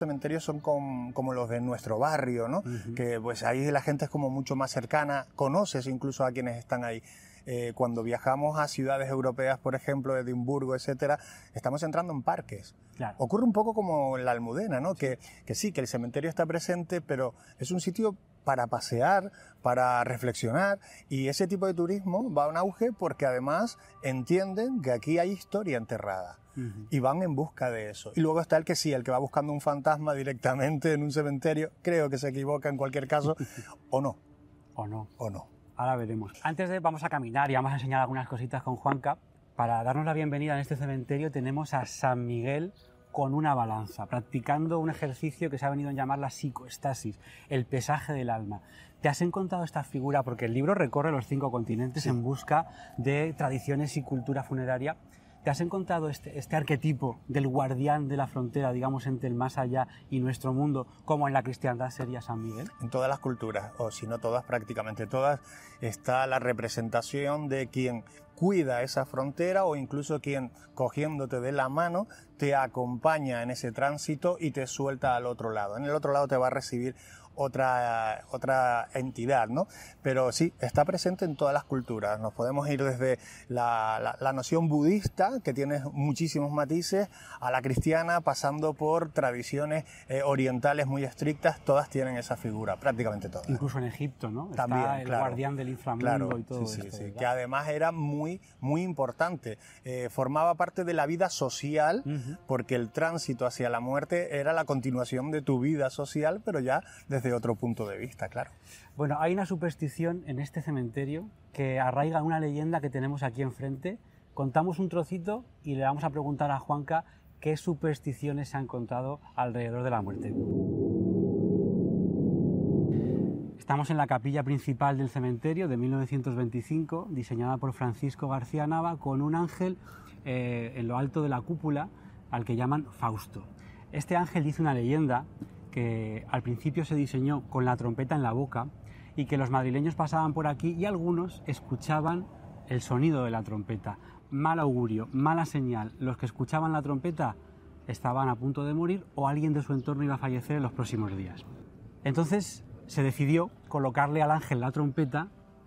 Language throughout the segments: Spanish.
cementerios son como los de nuestro barrio, ¿no? Que pues ahí la gente es como mucho más cercana, conoces incluso a quienes están ahí. Cuando viajamos a ciudades europeas, por ejemplo, Edimburgo, etcétera, estamos entrando en parques. Claro. Ocurre un poco como en la Almudena, ¿no? Sí. Que sí, que el cementerio está presente, pero es un sitio para pasear, para reflexionar, y ese tipo de turismo va en auge porque además entienden que aquí hay historia enterrada. Y van en busca de eso. Y luego está el que sí, el que va buscando un fantasma directamente en un cementerio, creo que se equivoca en cualquier caso, o no. O no. O no. Ahora veremos. Vamos a caminar y vamos a enseñar algunas cositas con Juanca. Para darnos la bienvenida en este cementerio tenemos a San Miguel con una balanza, practicando un ejercicio que se ha venido a llamar la psicoestasis, el pesaje del alma. ¿Te has encontrado esta figura? Porque el libro recorre los 5 continentes en busca de tradiciones y cultura funeraria. ¿Te has encontrado este arquetipo del guardián de la frontera, digamos, entre el más allá y nuestro mundo, como en la cristiandad sería San Miguel? En todas las culturas, o si no todas, prácticamente todas, está la representación de quien cuida esa frontera o incluso quien, cogiéndote de la mano, te acompaña en ese tránsito y te suelta al otro lado. En el otro lado te va a recibir otra entidad, ¿no? Pero sí, está presente en todas las culturas. Nos podemos ir desde la noción budista, que tiene muchísimos matices, a la cristiana, pasando por tradiciones orientales muy estrictas, todas tienen esa figura, prácticamente todas. Incluso en Egipto, ¿no? También, está el guardián del inframundo y todo sí, esto. Sí, que además era muy importante. Formaba parte de la vida social, porque el tránsito hacia la muerte era la continuación de tu vida social, pero ya desde otro punto de vista, claro. Bueno, hay una superstición en este cementerio que arraiga una leyenda que tenemos aquí enfrente. Contamos un trocito y le vamos a preguntar a Juanca qué supersticiones se han contado alrededor de la muerte. Estamos en la capilla principal del cementerio de 1925, diseñada por Francisco García Nava, con un ángel en lo alto de la cúpula al que llaman Fausto. Este ángel, dice una leyenda, que al principio se diseñó con la trompeta en la boca y que los madrileños pasaban por aquí y algunos escuchaban el sonido de la trompeta. Mal augurio, mala señal. Los que escuchaban la trompeta estaban a punto de morir o alguien de su entorno iba a fallecer en los próximos días. Entonces se decidió colocarle al ángel la trompeta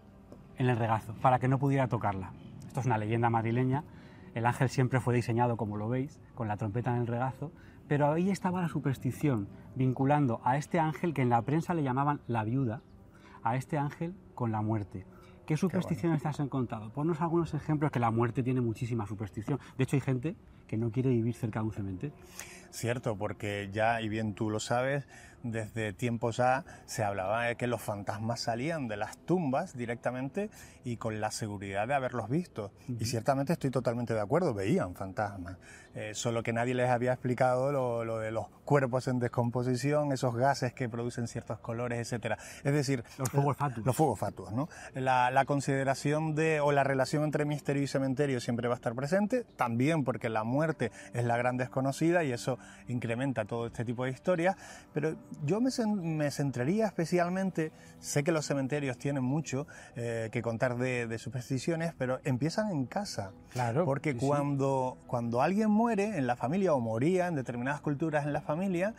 en el regazo para que no pudiera tocarla. Esto es una leyenda madrileña. El ángel siempre fue diseñado, como lo veis, con la trompeta en el regazo, pero ahí estaba la superstición, vinculando a este ángel, que en la prensa le llamaban la viuda, a este ángel con la muerte. ¿Qué supersticiones te has encontrado? Ponnos algunos ejemplos, que la muerte tiene muchísima superstición. De hecho, hay gente que no quiere vivir cerca de un cementerio. Cierto, porque ya, y bien tú lo sabes, desde tiempos ya se hablaba de que los fantasmas salían de las tumbas directamente y con la seguridad de haberlos visto. Y ciertamente estoy totalmente de acuerdo, veían fantasmas. Solo que nadie les había explicado lo de los cuerpos en descomposición, esos gases que producen ciertos colores, etcétera. Es decir, los fuegos fatuos. Los fuegos fatuos, ¿no? La consideración o la relación entre misterio y cementerio siempre va a estar presente, también porque la muerte es la gran desconocida y eso incrementa todo este tipo de historias, pero yo me centraría especialmente, sé que los cementerios tienen mucho que contar de supersticiones, pero empiezan en casa. Claro. Porque sí, cuando alguien muere en la familia o moría en determinadas culturas en la familia,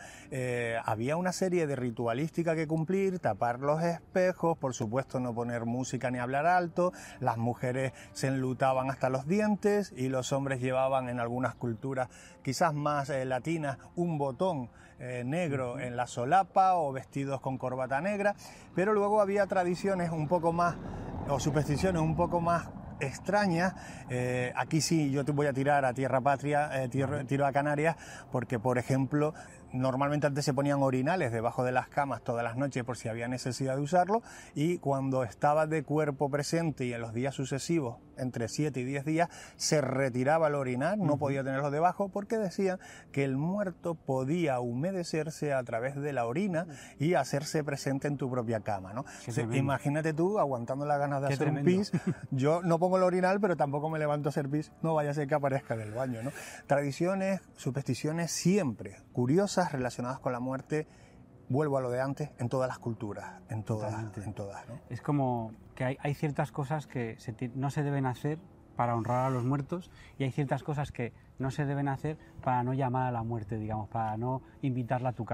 había una serie de ritualística que cumplir, tapar los espejos, por supuesto no poner música ni hablar alto, las mujeres se enlutaban hasta los dientes y los hombres llevaban en algunas culturas quizás más latinas un botón negro en la solapa o vestidos con corbata negra, pero luego había tradiciones un poco más o supersticiones un poco más extrañas. Aquí sí yo te voy a tirar a tierra patria, tiro a Canarias, porque por ejemplo normalmente antes se ponían orinales debajo de las camas todas las noches por si había necesidad de usarlo, y cuando estaba de cuerpo presente y en los días sucesivos, entre 7 y 10 días, se retiraba el orinal, no podía tenerlo debajo, porque decían que el muerto podía humedecerse a través de la orina y hacerse presente en tu propia cama, ¿no? Imagínate tú aguantando las ganas de hacer un pis. Yo no pongo el orinal, pero tampoco me levanto a hacer pis, no vaya a ser que aparezca del baño, ¿no? Tradiciones, supersticiones siempre curiosas relacionadas con la muerte. Vuelvo a lo de antes, en todas las culturas, en todas, ¿no? Es como que hay ciertas cosas que no se deben hacer para honrar a los muertos, y hay ciertas cosas que no se deben hacer para no llamar a la muerte, digamos, para no invitarla a tu casa.